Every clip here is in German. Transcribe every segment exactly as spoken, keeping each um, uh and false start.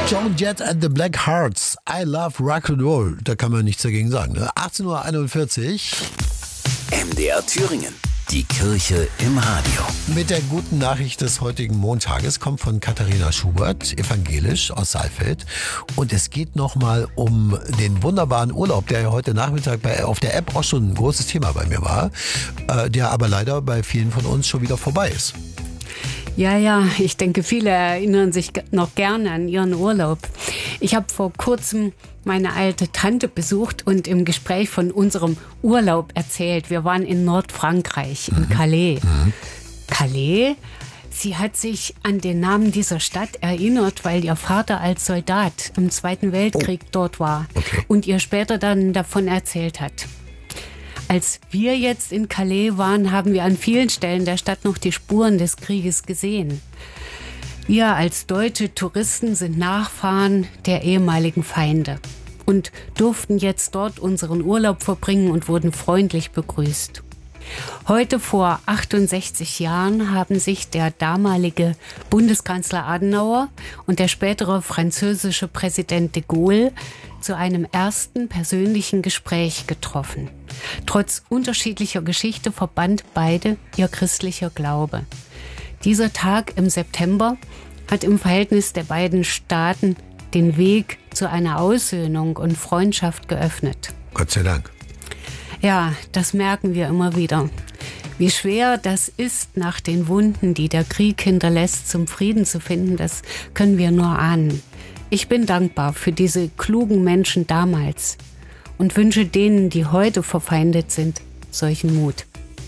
Joan Jett and the Black Hearts. I love rock and roll. Da kann man nichts dagegen sagen. Ne? achtzehn Uhr einundvierzig. M D R Thüringen. Die Kirche im Radio. Mit der guten Nachricht des heutigen Montages kommt von Katharina Schubert, evangelisch aus Saalfeld. Und es geht nochmal um den wunderbaren Urlaub, der ja heute Nachmittag bei, auf der App auch schon ein großes Thema bei mir war, äh, der aber leider bei vielen von uns schon wieder vorbei ist. Ja, ja, ich denke, viele erinnern sich noch gerne an ihren Urlaub. Ich habe vor kurzem meine alte Tante besucht und im Gespräch von unserem Urlaub erzählt. Wir waren in Nordfrankreich, in Calais. Mhm. Calais, sie hat sich an den Namen dieser Stadt erinnert, weil ihr Vater als Soldat im Zweiten Weltkrieg oh. dort war okay. und ihr später dann davon erzählt hat. Als wir jetzt in Calais waren, haben wir an vielen Stellen der Stadt noch die Spuren des Krieges gesehen. Wir als deutsche Touristen sind Nachfahren der ehemaligen Feinde und durften jetzt dort unseren Urlaub verbringen und wurden freundlich begrüßt. Heute vor achtundsechzig Jahren haben sich der damalige Bundeskanzler Adenauer und der spätere französische Präsident de Gaulle zu einem ersten persönlichen Gespräch getroffen. Trotz unterschiedlicher Geschichte verband beide ihr christlicher Glaube. Dieser Tag im September hat im Verhältnis der beiden Staaten den Weg zu einer Aussöhnung und Freundschaft geöffnet. Gott sei Dank. Ja, das merken wir immer wieder. Wie schwer das ist, nach den Wunden, die der Krieg hinterlässt, zum Frieden zu finden, das können wir nur ahnen. Ich bin dankbar für diese klugen Menschen damals und wünsche denen, die heute verfeindet sind, solchen Mut.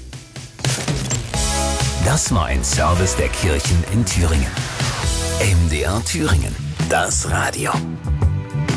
Das war ein Service der Kirchen in Thüringen. M D R Thüringen, das Radio.